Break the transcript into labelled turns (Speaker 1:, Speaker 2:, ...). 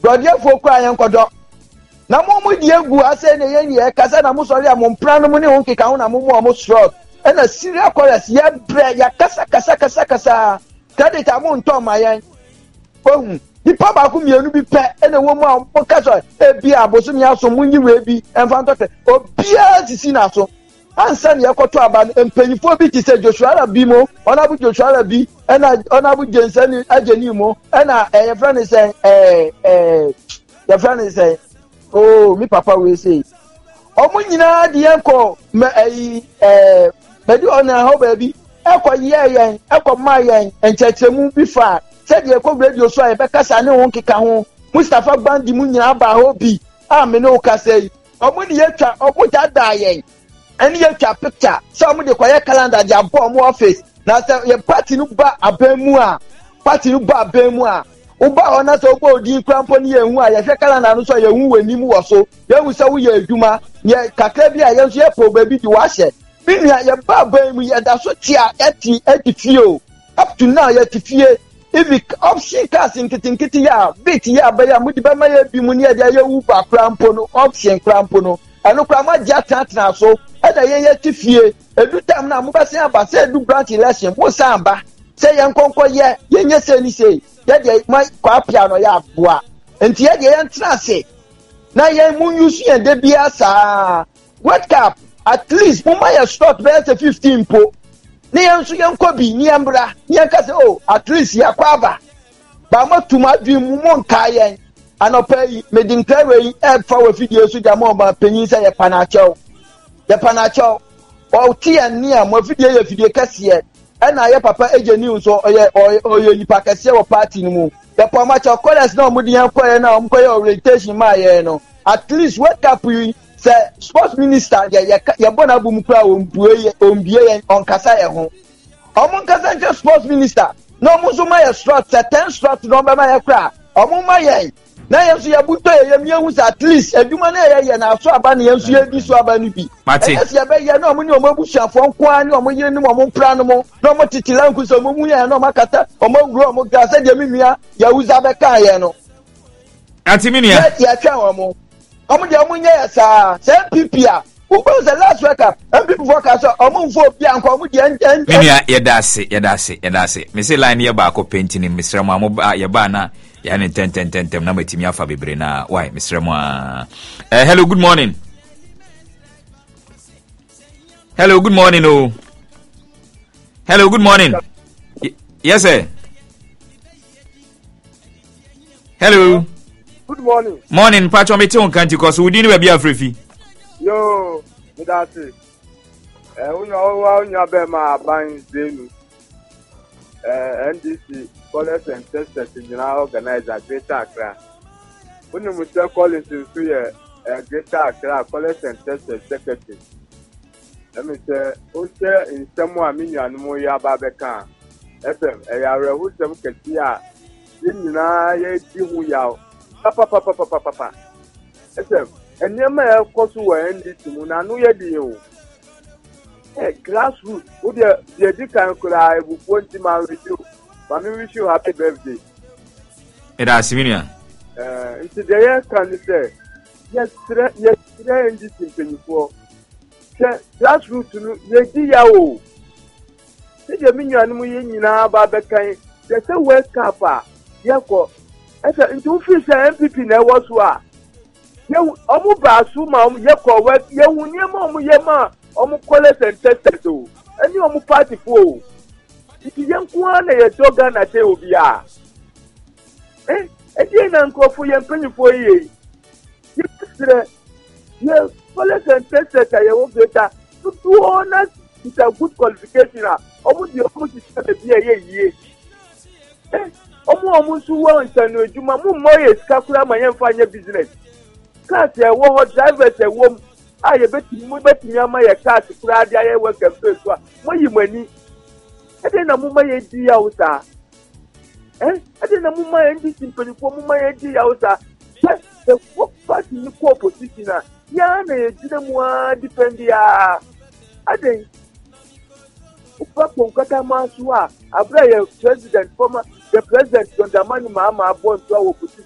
Speaker 1: Rodia Foko and Kodo. Namu dear Gu, I say, Yen, Casana Mussoria, Mompranum, Kikauna, Mumu, almost short. And a serial chorus, ya bread, ya Casa. Tell it, I won't tell my young. Oh, the papa whom you be pet and a woman, Pocasa, a beer, Bosumia, so Muni will be, and Fantastic, or beer to see now. Answer Yakoto and Pennyphobia to say Joshua Bimo, Honorable Joshua B, and Honorable Jensen Agenimo, and a friend is saying, your friend is saying, oh, me papa will say, oh, Munina, the uncle, Bedu on a hoe baby, Echo Yang, Echo Mayan, and Chachemu before, said the Echo Radio so I because I know Wonky Kaho, Mustafa Bandi Munya Bahobi, Amenoka say, oh, Munia, or put that dying. Any your picture, some of the quiet calendar, their bomb office. Now, your party no ba a bemua, party no ba bemua. Uba on us over the crampony and why a calendar, so you when you was so. You will say, we are Juma, yet Kakabia, young for baby to wash it. Meaning, your bar me and that's what tia at feel. Up to now, yet to fear. If it option casting kitty ya, bit ya by a mudibama bimunia, the Uba crampono, option crampono. And look, I'm just now so. And I yet to fear. Every time now, Mubasa, but say, do branch election. What's Samba? Say, Uncle, yeah, yes, any say. That my piano, ya, bois. And yet, the answer say. Now, ya moon you see and there be a sa. What cap? At least, Mumaya stop better 15 po. Near so young Kobe, Niambra, Niakas, oh, at least ya quava. But not too much, you moon kayen. And I'll pay me declare for a video to the moment, Penisa, a panacho. The panacho, or tea and near more video if you can see it. And I have papa agent news or you pack a sale party no. The Pamacho callers no Mudian Poya now, orientation my no. At least what up we say sports minister, ya bona bumukra on Kasaya home. Among Kasaya sports minister, no Musumaya strut, 10 strut number my crack. Among my na yensu ya buto ye miehun at least eduma na ye na so aba na yensu ye bi so aba ni bi yes ya be ye na omo ni omo busuafo nko ani omo yire ni omo mpra no mo na omo titila nku so omo ya na omo kata omo wuro omo gasa de minua ya uza be kan ye no
Speaker 2: antiminia
Speaker 1: ya twa omo de omo nya ya sa MPP a who was the last record MPP workers omo mfo bi anko omo de
Speaker 2: minia yedase me say line ye ba ko painting ni misra mo ye ba na yani 10 na matimi afa bebre na why Mr. Mo hello good morning oh hello good morning yes sir hello
Speaker 3: good
Speaker 2: morning patcho me ton kanti cause we didn't be afrefi
Speaker 3: yo me that unya be ma ban zenu NDC College and Testers in general organizer Greater Accra. When you Mr. Collins is here, Greater Accra College and Testers Secretary. Let me say, Oche in someone mini and Moya Babeka FM, a yara who some Katia, Dina Yeti who yaw, Papa. FM, and Yama Kosu NDC Munanu Yadio. Grassroots, who the Dikan could I want to marry you. But we wish you happy birthday.
Speaker 2: It has Siminia.
Speaker 3: Today, can you say, yes, today in this in 24. Grassroots, ye yao. Say the minion and we in Babakai, there's a West Kappa, Yako. As a into fish MPP never was wa. You almost Basuma, Yako, what you Yama. Omu college and tested to any omu party for if you young one a dog and a tail be again uncle for your penny for ye. Yes, college and tested I will better to 2 honors is a good qualification. Almost the opposite of a year. Almost one and Juma more scapula my young business. Cats a war drivers a woman. I bet you my cat to cry. I work at first. What you money? I didn't know my idea outside. I didn't know my ending for my idea outside. The work party in the core position. Yana didn't want to depend. I think. Kata Masua, a player president, former the president, Condamani Mama, born to our position.